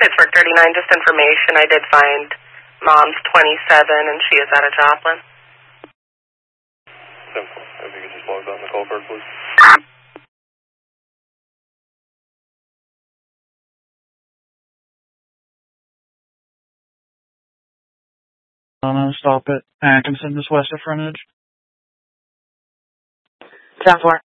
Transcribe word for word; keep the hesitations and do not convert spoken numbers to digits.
Pittsburgh thirty-nine, just information. I did find Mom's twenty-seven, and she is out of Joplin. Simple. If you could just log on the call card, please. I'm going to stop at Atkinson, just west of frontage. ten four.